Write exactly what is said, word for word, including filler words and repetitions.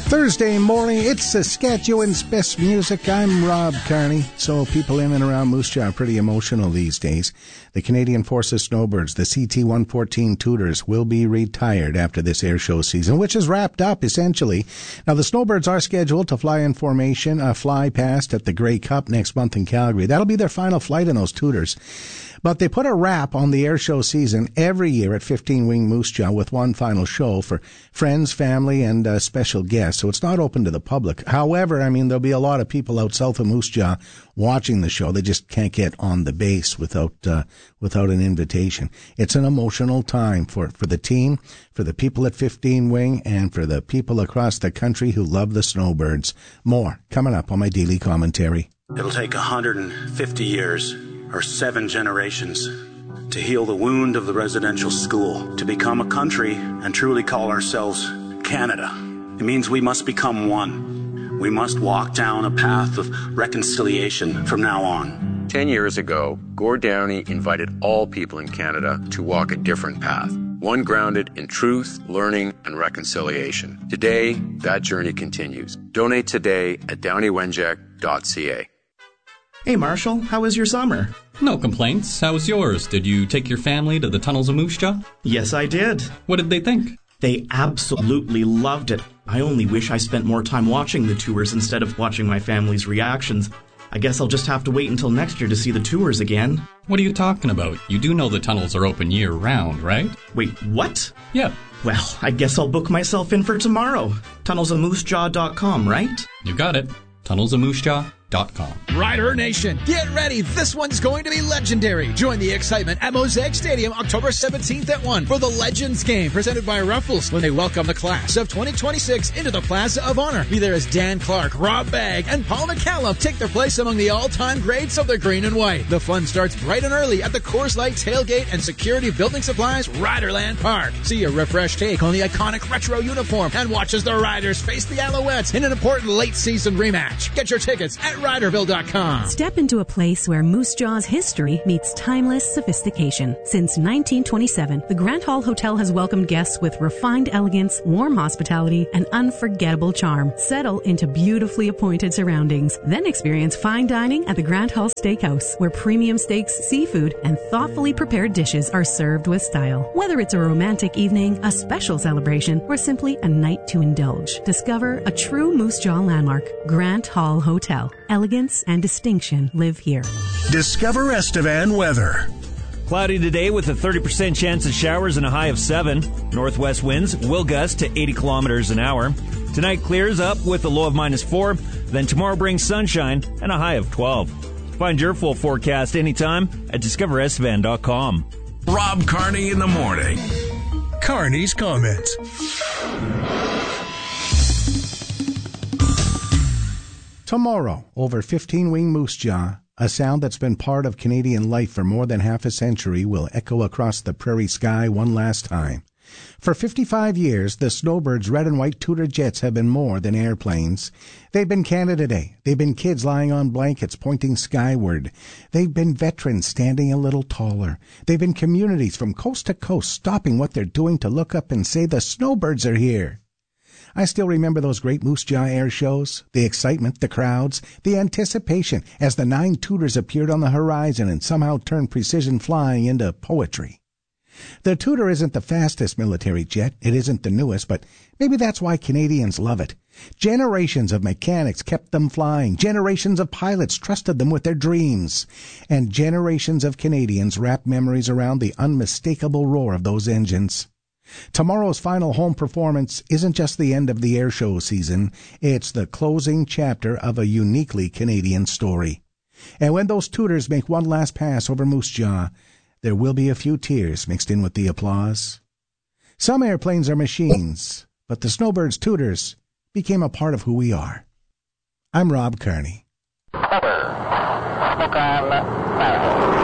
Thursday morning, it's Saskatchewan's best music. I'm Rob Carney. So people in and around Moose Jaw are pretty emotional these days. The Canadian Forces Snowbirds, the C T one fourteen Tudors, will be retired after this air show season, which is wrapped up, essentially. Now, the Snowbirds are scheduled to fly in formation, uh, fly past at the Grey Cup next month in Calgary. That'll be their final flight in those Tudors. But they put a wrap on the air show season every year at fifteen Wing Moose Jaw with one final show for friends, family, and uh, special guests. So it's not open to the public. However, I mean, there'll be a lot of people out south of Moose Jaw watching the show. They just can't get on the base without uh, without an invitation. It's an emotional time for, for the team, for the people at fifteen Wing, and for the people across the country who love the Snowbirds. More coming up on my daily commentary. It'll take one hundred fifty years or seven generations to heal the wound of the residential school, to become a country and truly call ourselves Canada. It means we must become one. We must walk down a path of reconciliation from now on. Ten years ago, Gord Downie invited all people in Canada to walk a different path, one grounded in truth, learning, and reconciliation. Today, that journey continues. Donate today at downey wenjack dot c a. Hey Marshall, how was your summer? No complaints. How was yours? Did you take your family to the tunnels of Moose Jaw? Yes, I did. What did they think? They absolutely loved it. I only wish I spent more time watching the tours instead of watching my family's reactions. I guess I'll just have to wait until next year to see the tours again. What are you talking about? You do know the tunnels are open year-round, right? Wait, what? Yeah. Well, I guess I'll book myself in for tomorrow. tunnels of moose jaw dot com, right? You got it. tunnels of moose jaw dot com. Rider Nation, get ready. This one's going to be legendary. Join the excitement at Mosaic Stadium October seventeenth at one for the Legends game presented by Ruffles when they welcome the class of twenty twenty-six into the Plaza of Honor. Be there as Dan Clark, Rob Bagg, and Paul McCallum take their place among the all-time greats of the green and white. The fun starts bright and early at the Coors Light Tailgate and Security Building Supplies Riderland Park. See a refreshed take on the iconic retro uniform and watch as the Riders face the Alouettes in an important late-season rematch. Get your tickets at riderville dot com. Step into a place where Moose Jaw's history meets timeless sophistication. Since nineteen twenty-seven, the Grant Hall Hotel has welcomed guests with refined elegance, warm hospitality, and unforgettable charm. Settle into beautifully appointed surroundings. Then experience fine dining at the Grant Hall Steakhouse, where premium steaks, seafood, and thoughtfully prepared dishes are served with style. Whether it's a romantic evening, a special celebration, or simply a night to indulge, discover a true Moose Jaw landmark. Grant Hall Hotel. Elegance and distinction live here. Discover Estevan weather. Cloudy today with a thirty percent chance of showers and a high of seven. Northwest winds will gust to eighty kilometers an hour. Tonight clears up with a low of minus four. Then tomorrow brings sunshine and a high of twelve. Find your full forecast anytime at discover estevan dot com. Rob Carney in the morning. Carney's comments. Tomorrow, over fifteen Wing Moose Jaw, a sound that's been part of Canadian life for more than half a century, will echo across the prairie sky one last time. For fifty-five years, the Snowbirds' red and white Tudor jets have been more than airplanes. They've been Canada Day. They've been kids lying on blankets pointing skyward. They've been veterans standing a little taller. They've been communities from coast to coast stopping what they're doing to look up and say, the Snowbirds are here. I still remember those great Moose Jaw air shows, the excitement, the crowds, the anticipation as the nine Tudors appeared on the horizon and somehow turned precision flying into poetry. The Tudor isn't the fastest military jet, it isn't the newest, but maybe that's why Canadians love it. Generations of mechanics kept them flying, generations of pilots trusted them with their dreams, and generations of Canadians wrapped memories around the unmistakable roar of those engines. Tomorrow's final home performance isn't just the end of the air show season, it's the closing chapter of a uniquely Canadian story. And when those Tudors make one last pass over Moose Jaw, there will be a few tears mixed in with the applause. Some airplanes are machines, but the Snowbirds Tudors became a part of who we are. I'm Rob Carney.